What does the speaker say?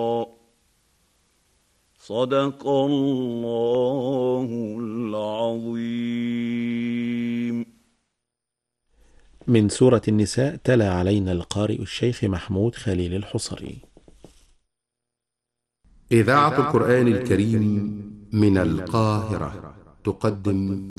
صدق الله العظيم. من سورة النساء تلا علينا القارئ الشيخ محمود خليل الحصري. إذاعة القرآن الكريم من القاهرة تقدم